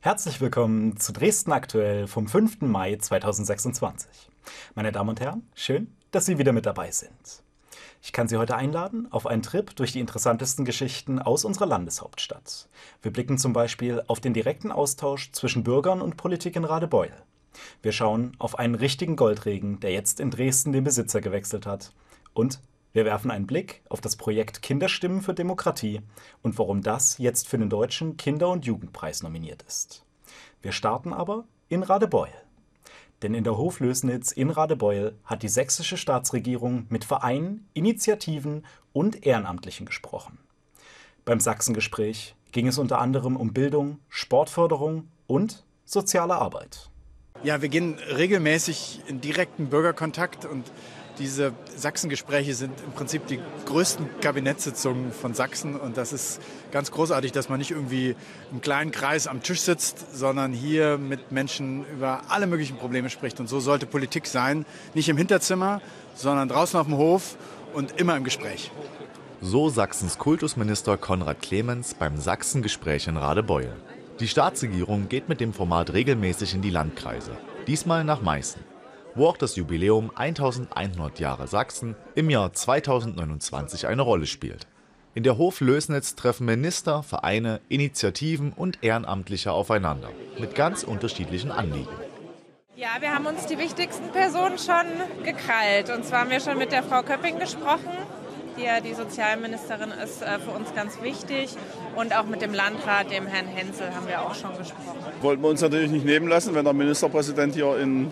Herzlich willkommen zu Dresden aktuell vom 5. Mai 2026. Meine Damen und Herren, schön, dass Sie wieder mit dabei sind. Ich kann Sie heute einladen auf einen Trip durch die interessantesten Geschichten aus unserer Landeshauptstadt. Wir blicken zum Beispiel auf den direkten Austausch zwischen Bürgern und Politik in Radebeul. Wir schauen auf einen richtigen Goldregen, der jetzt in Dresden den Besitzer gewechselt hat. Und wir werfen einen Blick auf das Projekt Kinderstimmen für Demokratie und warum das jetzt für den Deutschen Kinder- und Jugendpreis nominiert ist. Wir starten aber in Radebeul. Denn in der Hoflößnitz in Radebeul hat die sächsische Staatsregierung mit Vereinen, Initiativen und Ehrenamtlichen gesprochen. Beim Sachsengespräch ging es unter anderem um Bildung, Sportförderung und soziale Arbeit. Ja, wir gehen regelmäßig in direkten Bürgerkontakt und diese Sachsengespräche sind im Prinzip die größten Kabinettssitzungen von Sachsen und das ist ganz großartig, dass man nicht irgendwie im kleinen Kreis am Tisch sitzt, sondern hier mit Menschen über alle möglichen Probleme spricht. Und so sollte Politik sein, nicht im Hinterzimmer, sondern draußen auf dem Hof und immer im Gespräch. So Sachsens Kultusminister Konrad Clemens beim Sachsengespräch in Radebeul. Die Staatsregierung geht mit dem Format regelmäßig in die Landkreise, diesmal nach Meißen, wo auch das Jubiläum 1100 Jahre Sachsen im Jahr 2029 eine Rolle spielt. In der Hoflößnitz treffen Minister, Vereine, Initiativen und Ehrenamtliche aufeinander mit ganz unterschiedlichen Anliegen. Ja, wir haben uns die wichtigsten Personen schon gekrallt. Und zwar haben wir schon mit der Frau Köpping gesprochen, die ja die Sozialministerin ist, für uns ganz wichtig. Und auch mit dem Landrat, dem Herrn Hensel, haben wir auch schon gesprochen. Wollten wir uns natürlich nicht nehmen lassen, wenn der Ministerpräsident hier im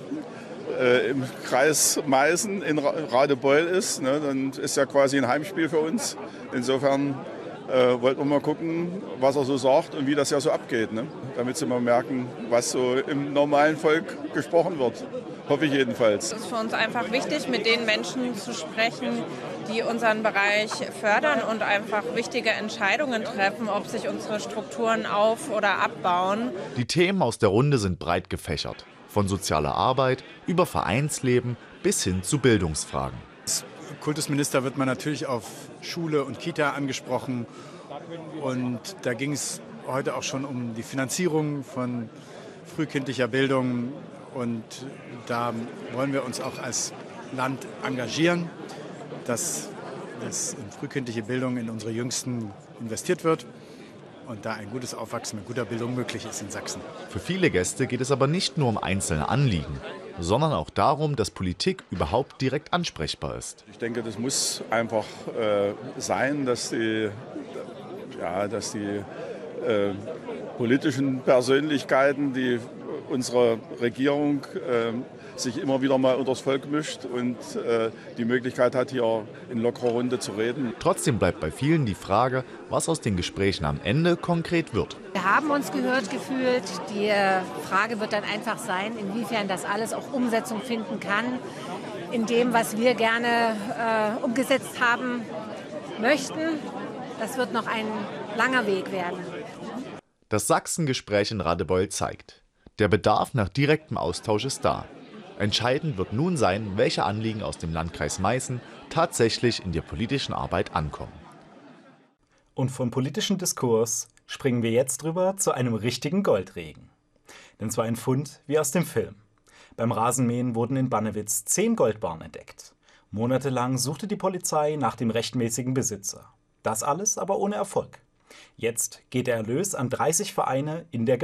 Kreis Meißen in Radebeul ist, ne, dann ist ja quasi ein Heimspiel für uns. Insofern wollten wir mal gucken, was er so sagt und wie das ja so abgeht, ne, damit sie mal merken, was so im normalen Volk gesprochen wird. Hoffe ich jedenfalls. Es ist für uns einfach wichtig, mit den Menschen zu sprechen, die unseren Bereich fördern und einfach wichtige Entscheidungen treffen, ob sich unsere Strukturen auf- oder abbauen. Die Themen aus der Runde sind breit gefächert. Von sozialer Arbeit über Vereinsleben bis hin zu Bildungsfragen. Als Kultusminister wird man natürlich auf Schule und Kita angesprochen. Und da ging es heute auch schon um die Finanzierung von frühkindlicher Bildung. Und da wollen wir uns auch als Land engagieren, dass in frühkindliche Bildung in unsere Jüngsten investiert wird. Und da ein gutes Aufwachsen mit guter Bildung möglich ist in Sachsen. Für viele Gäste geht es aber nicht nur um einzelne Anliegen, sondern auch darum, dass Politik überhaupt direkt ansprechbar ist. Ich denke, das muss einfach sein, dass die politischen Persönlichkeiten, die unsere Regierung sich immer wieder mal unters Volk mischt und die Möglichkeit hat, hier in lockerer Runde zu reden. Trotzdem bleibt bei vielen die Frage, was aus den Gesprächen am Ende konkret wird. Wir haben uns gehört gefühlt. Die Frage wird dann einfach sein, inwiefern das alles auch Umsetzung finden kann in dem, was wir gerne umgesetzt haben möchten. Das wird noch ein langer Weg werden. Das Sachsengespräch in Radebeul zeigt, der Bedarf nach direktem Austausch ist da. Entscheidend wird nun sein, welche Anliegen aus dem Landkreis Meißen tatsächlich in der politischen Arbeit ankommen. Und vom politischen Diskurs springen wir jetzt rüber zu einem richtigen Goldregen. Denn zwar ein Fund wie aus dem Film. Beim Rasenmähen wurden in Bannewitz 10 Goldbarren entdeckt. Monatelang suchte die Polizei nach dem rechtmäßigen Besitzer. Das alles aber ohne Erfolg. Jetzt geht der Erlös an 30 Vereine in der